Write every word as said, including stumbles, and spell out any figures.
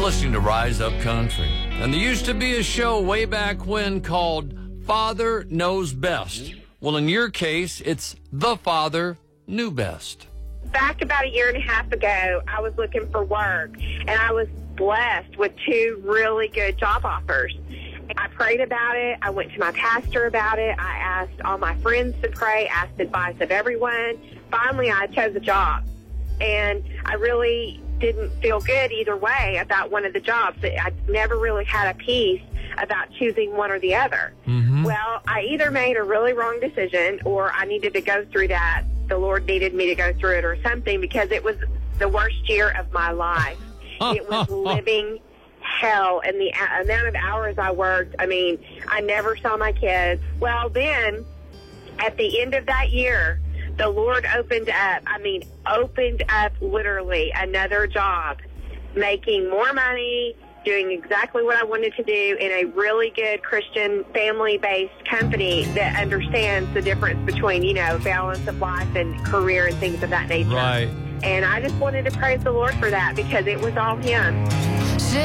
listening to Rise Up Country. And there used to be a show way back when called Father Knows Best. Well, in your case, it's The Father Knew Best. Back about a year and a half ago, I was looking for work, and I was blessed with two really good job offers. I prayed about it. I went to my pastor about it. I asked all my friends to pray, asked advice of everyone. Finally, I chose a job, and I really didn't feel good either way about one of the jobs. I never really had a peace about choosing one or the other. Mm-hmm. Well, I either made a really wrong decision or I needed to go through that. The Lord needed me to go through it or something, because it was the worst year of my life. It was living hell, and the a- amount of hours I worked, I mean, I never saw my kids. Well, then, at the end of that year, the Lord opened up, I mean, opened up literally another job, making more money, doing exactly what I wanted to do in a really good Christian family-based company that understands the difference between, you know, balance of life and career and things of that nature. Right. And I just wanted to praise the Lord for that, because it was all Him.